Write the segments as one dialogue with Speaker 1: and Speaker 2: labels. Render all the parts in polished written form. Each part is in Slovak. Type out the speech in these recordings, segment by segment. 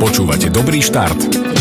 Speaker 1: Počúvate Dobrý štart.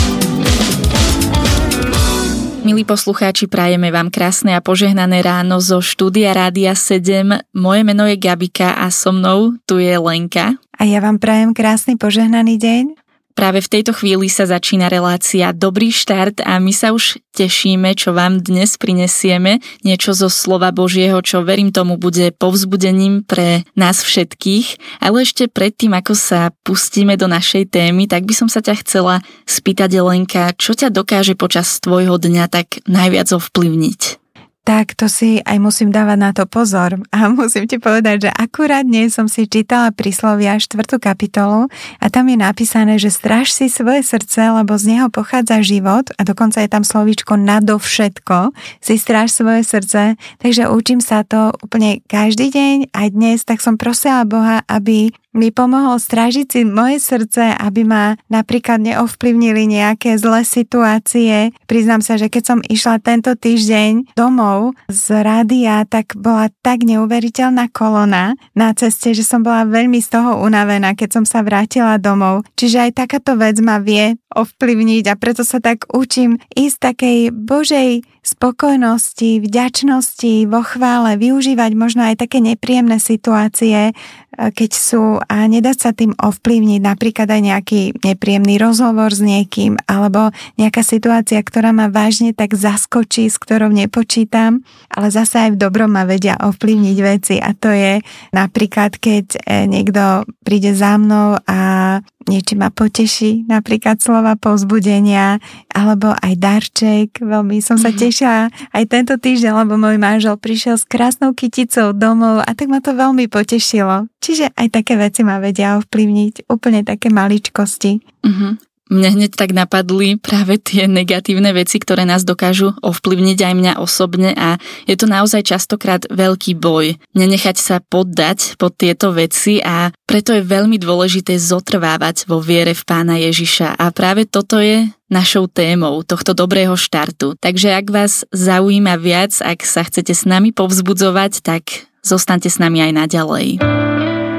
Speaker 2: Milí poslucháči, prajeme vám krásne a požehnané ráno zo štúdia Rádia 7. Moje meno je Gabika a so mnou tu je Lenka.
Speaker 3: A ja vám prajem krásny požehnaný deň.
Speaker 2: Práve v tejto chvíli sa začína relácia Dobrý štart a my sa už tešíme, čo vám dnes prinesieme. Niečo zo slova Božieho, čo verím tomu bude povzbudením pre nás všetkých. Ale ešte predtým, ako sa pustíme do našej témy, tak by som sa ťa chcela spýtať, Lenka, čo ťa dokáže počas tvojho dňa tak najviac ovplyvniť?
Speaker 3: Tak to si aj musím dávať na to pozor a musím ti povedať, že akurát dnes som si čítala Príslovia 4. kapitolu a tam je napísané, že stráž si svoje srdce, lebo z neho pochádza život a dokonca je tam slovíčko nadovšetko, si stráž svoje srdce, takže učím sa to úplne každý deň aj dnes, tak som prosila Boha, aby mi pomohol strážiť si moje srdce, aby ma napríklad neovplyvnili nejaké zlé situácie. Priznám sa, že keď som išla tento týždeň domov z rádia, tak bola tak neuveriteľná kolona na ceste, že som bola veľmi z toho unavená, keď som sa vrátila domov. Čiže aj takáto vec ma vie ovplyvniť a preto sa tak učím ísť takej Božej spokojnosti, vďačnosti, vo chvále, využívať možno aj také nepríjemné situácie, keď sú, a nedať sa tým ovplyvniť, napríklad aj nejaký nepríjemný rozhovor s niekým alebo nejaká situácia, ktorá ma vážne tak zaskočí, s ktorou nepočítam, ale zase aj v dobrom ma vedia ovplyvniť veci a to je napríklad, keď niekto príde za mnou a niečím ma poteší, napríklad slova povzbudenia alebo aj darček. Veľmi som sa tešila aj tento týždeň, lebo môj manžel prišiel s krásnou kyticou domov a tak ma to veľmi potešilo. Čiže aj také veci ma vedia ovplyvniť, úplne také maličkosti.
Speaker 2: Mne hneď tak napadli práve tie negatívne veci, ktoré nás dokážu ovplyvniť aj mňa osobne a je to naozaj častokrát veľký boj. Nenechať sa poddať pod tieto veci a preto je veľmi dôležité zotrvávať vo viere v Pána Ježiša a práve toto je našou témou tohto dobrého štartu. Takže ak vás zaujíma viac, ak sa chcete s nami povzbudzovať, tak zostaňte s nami aj naďalej.